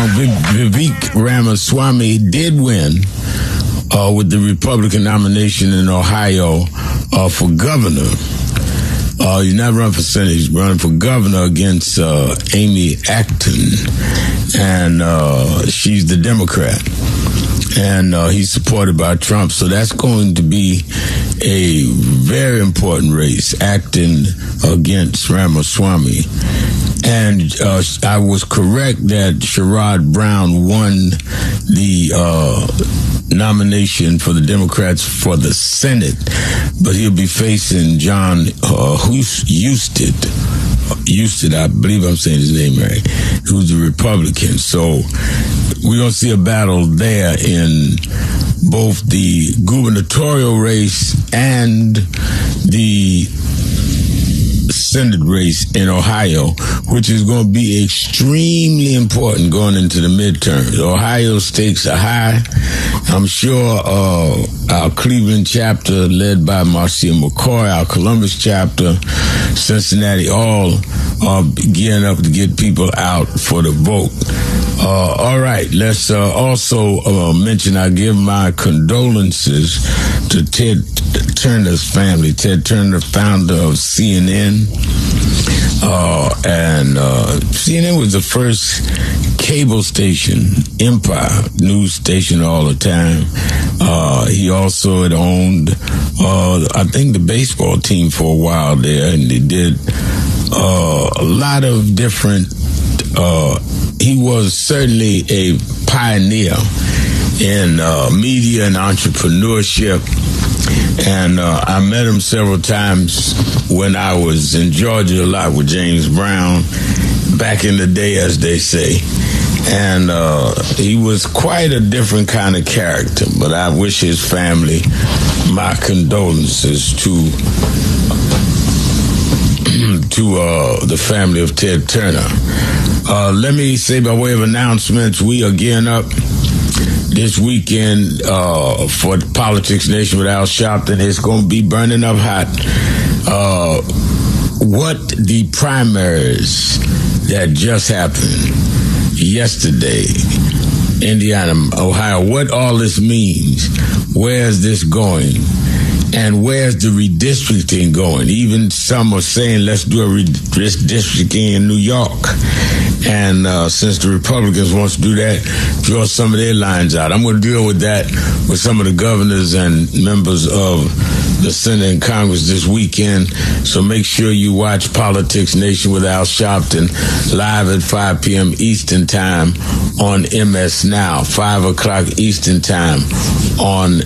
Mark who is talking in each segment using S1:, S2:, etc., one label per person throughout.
S1: Vivek Ramaswamy did win with the Republican nomination in Ohio for governor. He's not running for Senate. He's running for governor against Amy Acton, and she's the Democrat. And he's supported by Trump. So that's going to be a very important race, Acton against Ramaswamy. And I was correct that Sherrod Brown won the nomination for the Democrats for the Senate, but he'll be facing John Husted, I believe I'm saying his name right, who's a Republican. So we're going to see a battle there in both the gubernatorial race and the Senate race in Ohio, which is going to be extremely important going into the midterms. Ohio stakes are high. I'm sure our Cleveland chapter, led by Marcia McCoy, our Columbus chapter, Cincinnati, all are gearing up to get people out for the vote. All right, let's also mention, I give my condolences to Ted Turner's family. Ted Turner, founder of CNN. And CNN was the first cable station, Empire news station all the time. He also had owned, I think, the baseball team for a while there, and they did a lot of different. He was certainly a pioneer in media and entrepreneurship. And I met him several times when I was in Georgia a lot with James Brown, back in the day, as they say. And he was quite a different kind of character, but I wish his family my condolences to the family of Ted Turner. Let me say, by way of announcements, we are gearing up this weekend for Politics Nation with Al Sharpton. It's going to be burning up hot. What the primaries that just happened yesterday, Indiana, Ohio, what all this means, where's this going, and where's the redistricting going? Even some are saying, let's do a redistricting in New York. And since the Republicans want to do that, draw some of their lines out. I'm going to deal with that with some of the governors and members of the Senate and Congress this weekend. So make sure you watch Politics Nation with Al Sharpton live at 5 p.m. Eastern Time on MS Now, 5 o'clock Eastern Time on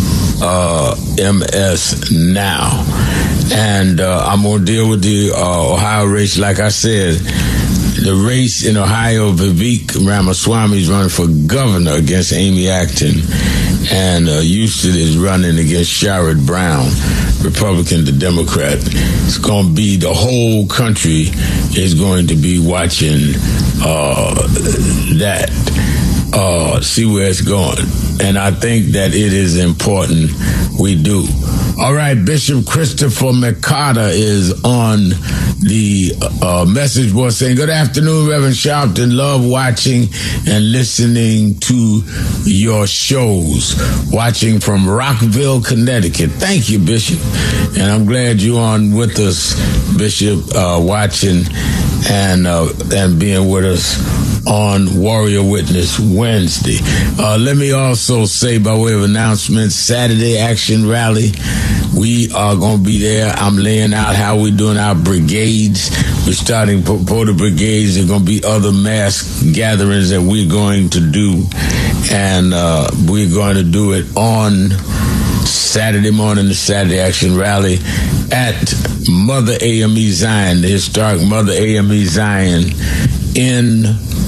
S1: MS Now. And I'm going to deal with the Ohio race. Like I said, the race in Ohio, Vivek Ramaswamy is running for governor against Amy Acton, and Husted is running against Sherrod Brown, Republican to Democrat. It's going to be, the whole country is going to be watching that, see where it's going. And I think that it is important we do. All right, Bishop Christopher McCarter is on the message board saying, good afternoon, Reverend Sharpton. Love watching and listening to your shows. Watching from Rockville, Connecticut. Thank you, Bishop. And I'm glad you're on with us, Bishop, watching and being with us on Warrior Witness Wednesday. Let me also say, by way of announcement, Saturday Action Rally. We are going to be there. I'm laying out how we're doing our brigades. We're starting voter brigades. There are going to be other mass gatherings that we're going to do. And we're going to do it on Saturday morning, the Saturday Action Rally at Mother AME Zion, the historic Mother AME Zion in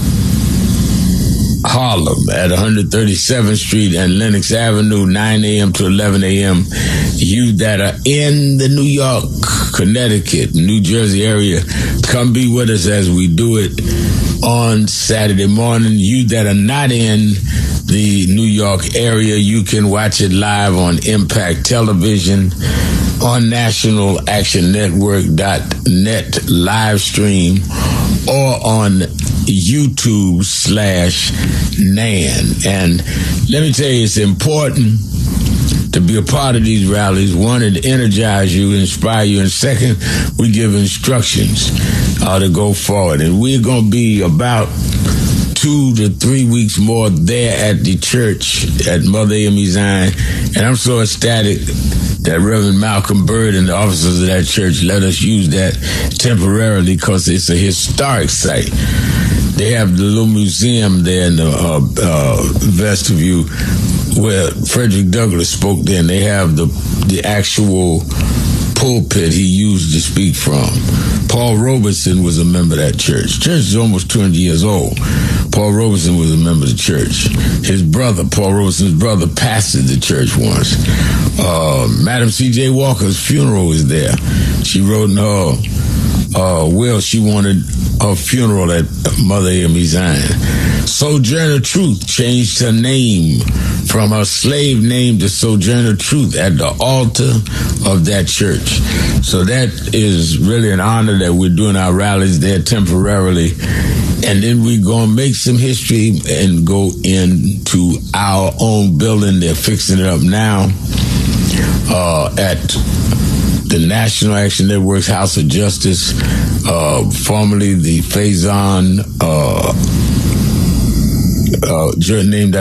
S1: Harlem at 137th Street and Lenox Avenue, 9 a.m. to 11 a.m. You that are in the New York, Connecticut, New Jersey area, come be with us as we do it on Saturday morning. You that are not in the New York area, you can watch it live on Impact Television, on NationalActionNetwork.net live stream, or on YouTube/Nan. And let me tell you, it's important to be a part of these rallies. One, it energize you, inspire you, and second, we give instructions to go forward. And we're going to be about 2 to 3 weeks more there at the church at Mother AME Zion. And I'm so ecstatic that Reverend Malcolm Byrd and the officers of that church let us use that temporarily because it's a historic site. They have the little museum there in the vestibule where Frederick Douglass spoke then. They have the actual pulpit he used to speak from. Paul Robeson was a member of that church. Church is almost 200 years old. Paul Robeson was a member of the church. His brother, Paul Robeson's brother, pastored the church once. Madam C.J. Walker's funeral was there. She wrote in her will she wanted her funeral at Mother AME Zion. Sojourner Truth changed her name from her slave name to Sojourner Truth at the altar of that church. So that is really an honor that we're doing our rallies there temporarily. And then we're going to make some history and go into our own building. They're fixing it up now at the National Action Network's House of Justice, formerly the Faison named